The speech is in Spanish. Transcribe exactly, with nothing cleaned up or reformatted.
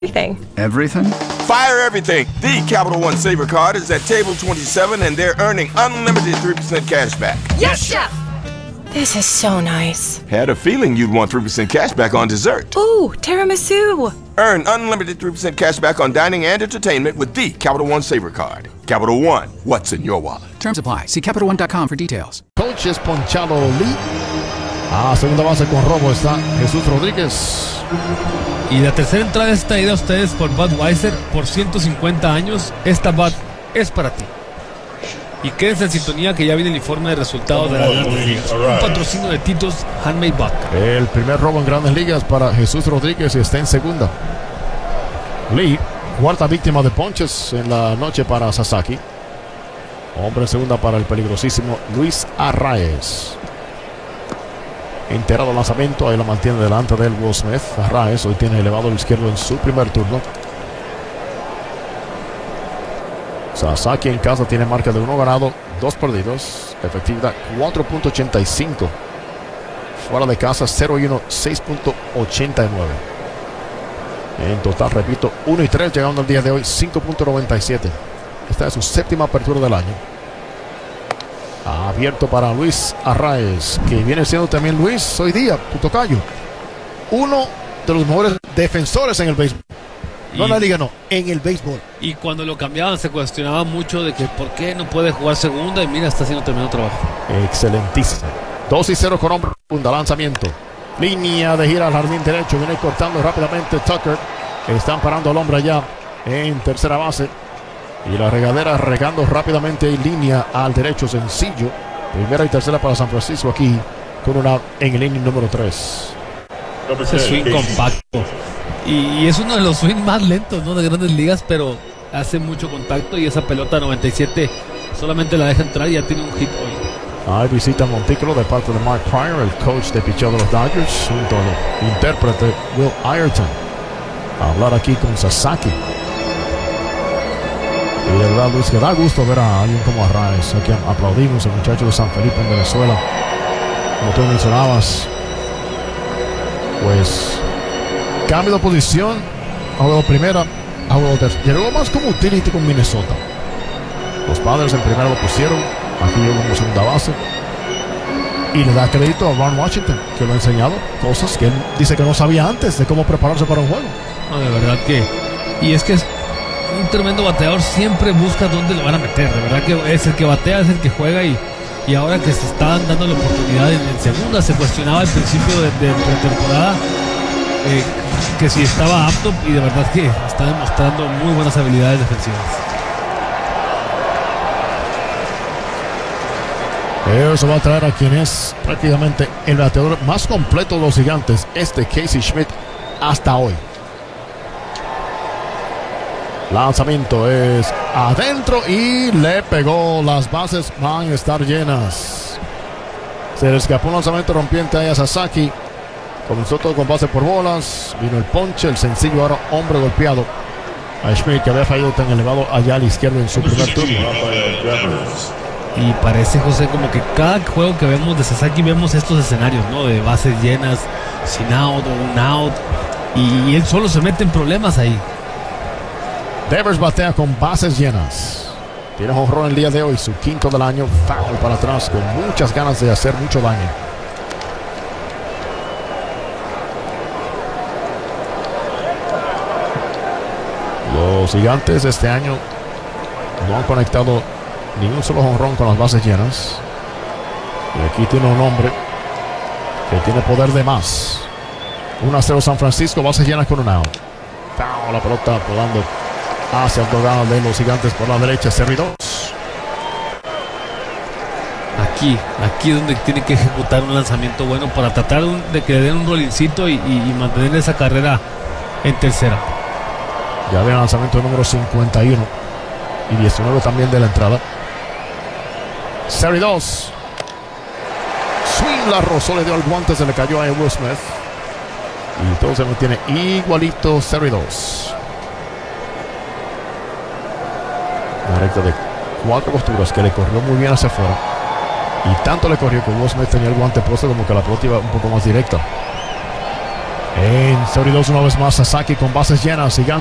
Everything. Everything? Fire everything. The Capital One Saver card is at table twenty-seven and they're earning unlimited three percent cash back. Yes, Chef! This is so nice. Had a feeling you'd want three percent cash back on dessert. Ooh, tiramisu. Earn unlimited three percent cash back on dining and entertainment with the Capital One Saver card. Capital One, what's in your wallet? Terms apply. See Capital One dot com for details. Coaches Ponchado Lee. A segunda base con robo está Jesús Rodríguez. Y la tercera entrada es traída a ustedes por Budweiser por ciento cincuenta años. Esta Bud es para ti. Y quédense en sintonía que ya viene el informe de resultados de las Grandes Ligas. Un patrocinio de Tito's Handmade Vodka. El primer robo en Grandes Ligas para Jesús Rodríguez y está en segunda. Lee, cuarta víctima de ponches en la noche para Sasaki. Hombre en segunda para el peligrosísimo Luis Arraez. Enterado lanzamiento, ahí lo mantiene delante del Will Smith. Arraez hoy tiene elevado el izquierdo en su primer turno. Sasaki en casa tiene marca de uno ganado, dos perdidos. Efectividad cuatro punto ochenta y cinco. Fuera de casa cero y uno, seis punto ochenta y nueve. En total, repito, uno y tres, llegando al día de hoy cinco punto noventa y siete. Esta es su séptima apertura del año. Abierto para Luis Arraez, que viene siendo también Luis hoy día, tu tocayo. Uno de los mejores defensores en el béisbol. No en la liga, no, en el béisbol. Y cuando lo cambiaban se cuestionaba mucho de que por qué no puede jugar segunda. Y mira, está haciendo tremendo trabajo. Excelentísimo. dos y cero con hombre, segunda, lanzamiento. Línea de gira al jardín derecho. Viene cortando rápidamente Tucker. Están parando al hombre allá en tercera base. Y la regadera regando rápidamente en línea al derecho, sencillo. Primera y tercera para San Francisco aquí con una en el inning número tres. Ese swing compacto. Y, y es uno de los swings más lentos, ¿no?, de Grandes Ligas, pero hace mucho contacto y esa pelota noventa y siete solamente la deja entrar y ya tiene un hit hoy. Hay visita a Montículo de parte de Mark Pryor, el coach de picheo de los Dodgers, junto al intérprete Will Ayrton. A hablar aquí con Sasaki. Y de verdad, Luis, que da gusto ver a alguien como Arraez. Aquí aplaudimos al muchacho de San Felipe en Venezuela. Como tú mencionabas, pues cambio de posición, a juego primera, a juego tercera. Llegó más como utility con Minnesota. Los Padres en primera lo pusieron, aquí llegó como segunda base. Y le da crédito a Ron Washington, que lo ha enseñado cosas que él dice que no sabía antes de cómo prepararse para un juego. No, de verdad que. Y es que es un tremendo bateador, siempre busca dónde lo van a meter. De verdad que es el que batea, es el que juega. Y, y ahora que se están dando la oportunidad en, en segunda, se cuestionaba al principio de, de pretemporada eh, que si estaba apto, y de verdad que está demostrando muy buenas habilidades defensivas. Eso va a traer a quien es prácticamente el bateador más completo de los Gigantes, este Casey Schmidt, hasta hoy. Lanzamiento es adentro y le pegó. Las bases van a estar llenas. Se le escapó un lanzamiento rompiente ahí a Sasaki. Comenzó todo con base por bolas. Vino el ponche, el sencillo ahora hombre golpeado. A Schmidt, que había fallado tan elevado allá a la izquierda en su primer turno. Y parece, José, como que cada juego que vemos de Sasaki vemos estos escenarios, ¿no? De bases llenas, sin out o un out. Y él solo se mete en problemas ahí. Devers batea con bases llenas. Tiene jonrón el día de hoy, su quinto del año. Foul para atrás, con muchas ganas de hacer mucho daño. Los Gigantes este año no han conectado ni un solo jonrón con las bases llenas. Y aquí tiene un hombre que tiene poder de más. uno a cero San Francisco, bases llenas con un out. Foul, la pelota volando hacia el dogado de los Gigantes por la derecha. Cerridos. Aquí, aquí es donde tiene que ejecutar un lanzamiento bueno para tratar de que le den un rolincito y, y, y mantener esa carrera en tercera. Ya viene el lanzamiento número cincuenta y uno y diecinueve también de la entrada. Cerridos. Swing, la rozó, le dio al guante, se le cayó a Will Smith. Y todo se mantiene igualito. Cerridos. Una recta de cuatro costuras que le corrió muy bien hacia afuera. Y tanto le corrió que Will Smith tenía el guante puesto como que la pelota iba un poco más directa. En seguridad una vez más Sasaki con bases llenas. Gigantes